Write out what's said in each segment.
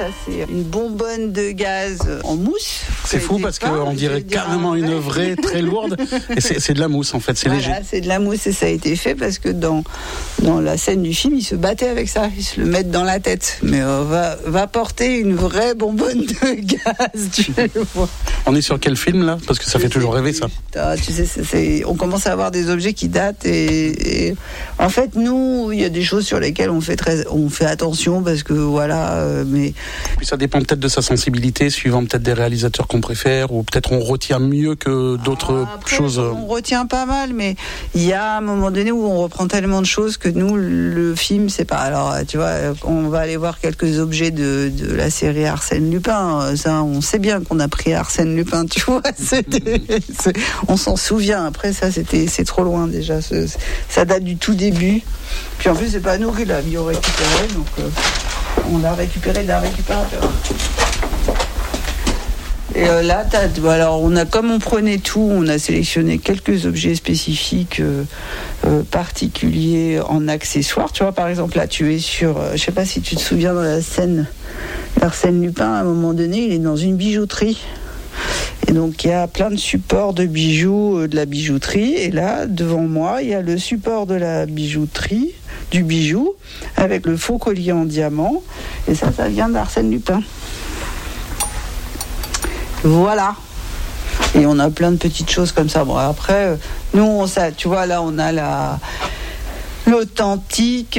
Ça, c'est une bonbonne de gaz en mousse. C'est fou parce qu'on dirait carrément une vraie très lourde. Et c'est de la mousse en fait, c'est léger. C'est de la mousse et ça a été fait parce que dans la scène du film, ils se battaient avec ça. Ils se le mettent dans la tête. Mais va porter une vraie bonbonne de gaz, tu le vois. On est sur quel film là? Parce que ça fait toujours rêver ça. Tu sais, on commence à avoir des objets qui datent et en fait, nous, il y a des choses sur lesquelles on fait attention parce que voilà, mais... Puis ça dépend peut-être de sa sensibilité, suivant peut-être des réalisateurs qu'on préfère, ou peut-être on retient mieux que d'autres choses. On retient pas mal, mais il y a un moment donné où on reprend tellement de choses que nous, le film, c'est pas... Alors, tu vois, on va aller voir quelques objets de la série Arsène Lupin. Ça, on sait bien qu'on a pris Arsène Lupin, tu vois. On s'en souvient. Après, ça, c'est trop loin déjà. Ça date du tout début. Puis en plus, c'est pas nous qui l'avions récupéré, donc on l'a récupéré d'un récupérateur. Et là, comme on prenait tout, on a sélectionné quelques objets spécifiques particuliers en accessoires. Tu vois, par exemple, là, tu es sur... je sais pas si tu te souviens dans la scène d'Arsène Lupin, à un moment donné, il est dans une bijouterie. Et donc, il y a plein de supports de bijoux, de la bijouterie. Et là, devant moi, il y a le support de la bijouterie, du bijou, avec le faux collier en diamant. Et ça vient d'Arsène Lupin. Voilà. Et on a plein de petites choses comme ça. Bon, après, nous, tu vois, là, on a l'authentique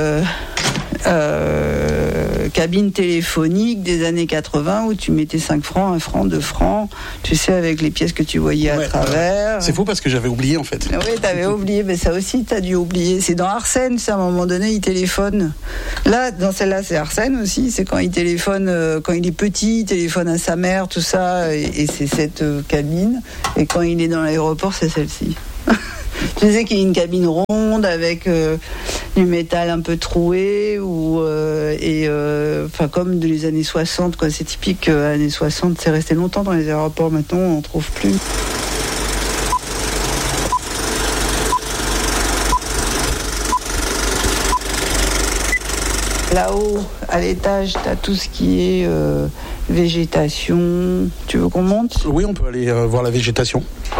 cabine téléphonique des années 80 où tu mettais 5 francs, 1 franc, 2 francs, tu sais, avec les pièces que tu voyais à travers. C'est fou parce que j'avais oublié en fait. Oui, t'avais oublié, mais ça aussi t'as dû oublier. C'est dans Arsène, c'est à un moment donné, il téléphone. Là, dans celle-là, c'est Arsène aussi, c'est quand il téléphone, quand il est petit, il téléphone à sa mère, tout ça, et c'est cette cabine. Et quand il est dans l'aéroport, c'est celle-ci. Tu sais qu'il y a une cabine ronde avec du métal un peu troué comme de les années 60, quoi. C'est typique années 60, c'est resté longtemps dans les aéroports. Maintenant, on n'en trouve plus. Là-haut, à l'étage, tu as tout ce qui est végétation. Tu veux qu'on monte ? Oui, on peut aller voir la végétation.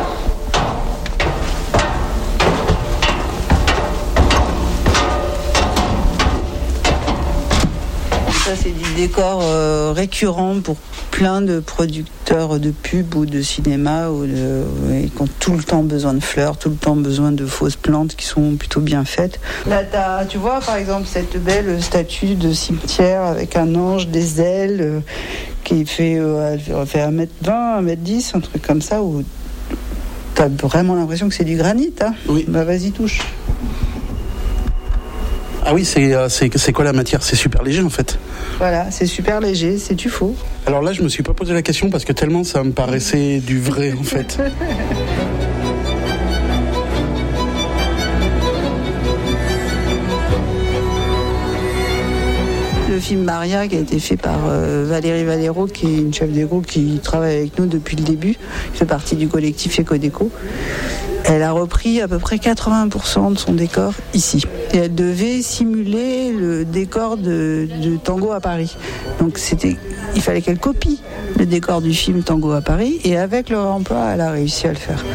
Ça, c'est du décor récurrent pour plein de producteurs de pub ou de cinéma qui ont tout le temps besoin de fleurs, tout le temps besoin de fausses plantes qui sont plutôt bien faites. Là, tu vois, par exemple, cette belle statue de cimetière avec un ange, des ailes, qui fait 1m20, 1m10, un truc comme ça, où tu as vraiment l'impression que c'est du granit. Hein. Oui. Bah, vas-y, touche. Ah oui, c'est quoi la matière? C'est super léger en fait. Voilà, c'est super léger, c'est du faux. Alors là, je me suis pas posé la question parce que tellement ça me paraissait du vrai en fait. Le film Maria qui a été fait par Valérie Valero, qui est une chef de groupe qui travaille avec nous depuis le début, qui fait partie du collectif Ecodeco. Elle a repris à peu près 80% de son décor ici. Et elle devait simuler le décor de Tango à Paris. Donc il fallait qu'elle copie le décor du film Tango à Paris, et avec leur emploi, elle a réussi à le faire.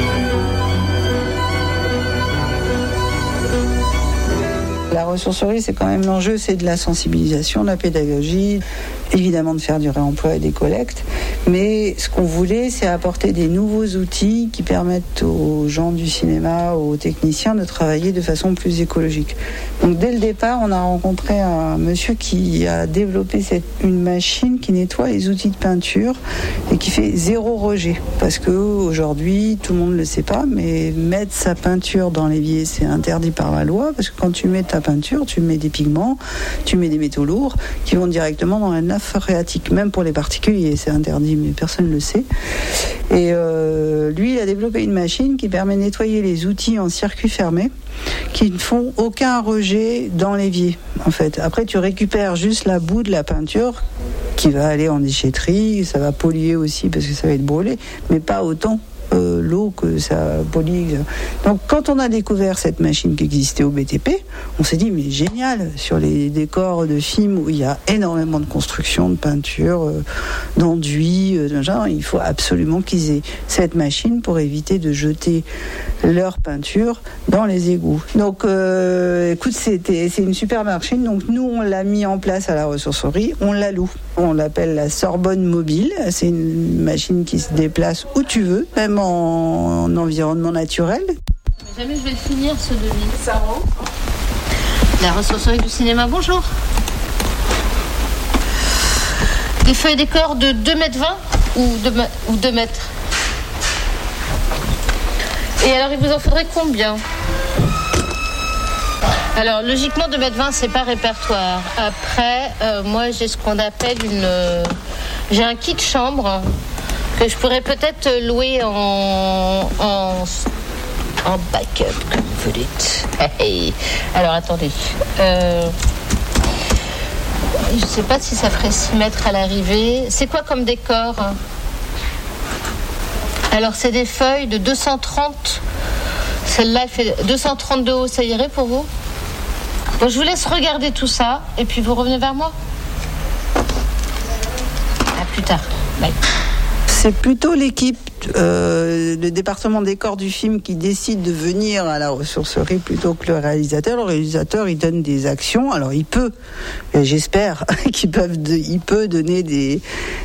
La ressourcerie, c'est quand même l'enjeu, c'est de la sensibilisation, de la pédagogie, évidemment de faire du réemploi et des collectes. Mais ce qu'on voulait, c'est apporter des nouveaux outils qui permettent aux gens du cinéma, aux techniciens de travailler de façon plus écologique. Donc dès le départ, on a rencontré un monsieur qui a développé une machine qui nettoie les outils de peinture et qui fait 0 rejet. Parce qu'aujourd'hui, tout le monde ne le sait pas, mais mettre sa peinture dans l'évier, c'est interdit par la loi, parce que quand tu mets ta peinture, tu mets des pigments, tu mets des métaux lourds qui vont directement dans la nappe phréatique. Même pour les particuliers, c'est interdit, mais personne ne le sait. Et lui, il a développé une machine qui permet de nettoyer les outils en circuit fermé, qui ne font aucun rejet dans l'évier, en fait. Après, tu récupères juste la boue de la peinture qui va aller en déchetterie, ça va polluer aussi parce que ça va être brûlé, mais pas autant l'eau que ça pollue. Donc quand on a découvert cette machine qui existait au BTP, on s'est dit mais génial, sur les décors de films où il y a énormément de construction, de peinture, d'enduit, il faut absolument qu'ils aient cette machine pour éviter de jeter leur peinture dans les égouts. Donc écoute, c'est une super machine. Donc nous on l'a mis en place à la ressourcerie, on la loue. On l'appelle la Sorbonne Mobile. C'est une machine qui se déplace où tu veux, même en environnement naturel. Mais jamais je vais le finir ce devis. Ça va. La ressourcerie du cinéma, bonjour. Des feuilles décor de 2,20 m ou 2 mètres. Et alors, il vous en faudrait combien ? Alors, logiquement, 2,20 m, c'est pas répertoire. Après, moi, j'ai ce qu'on appelle j'ai un kit chambre que je pourrais peut-être louer en backup, comme vous dites. Hey. Alors, attendez. Je sais pas si ça ferait 6 mètres à l'arrivée. C'est quoi comme décor ? Alors, c'est des feuilles de 230. Celle-là, elle fait 230 de haut. Ça irait pour vous ? Bon, je vous laisse regarder tout ça et puis vous revenez vers moi. À plus tard. Bye. C'est plutôt l'équipe, le département décor du film qui décide de venir à la ressourcerie plutôt que le réalisateur. Le réalisateur, il donne des actions. Alors, il peut, j'espère, il peut donner des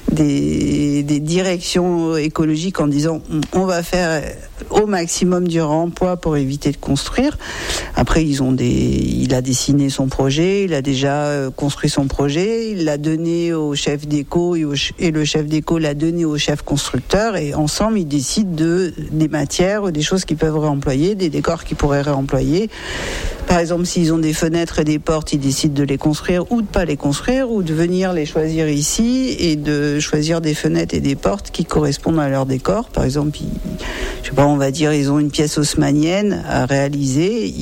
directions écologiques en disant on va faire au maximum du réemploi pour éviter de construire. Après, il a dessiné son projet, il a déjà construit son projet, il l'a donné au chef déco et le chef déco l'a donné au chef constructeur et ensemble ils décident des matières, des choses qu'ils peuvent réemployer, des décors qu'ils pourraient réemployer. Par exemple, s'ils ont des fenêtres et des portes, ils décident de les construire ou de pas les construire ou de venir les choisir ici et de choisir des fenêtres et des portes qui correspondent à leur décor. Par exemple, on va dire ils ont une pièce haussmannienne à réaliser,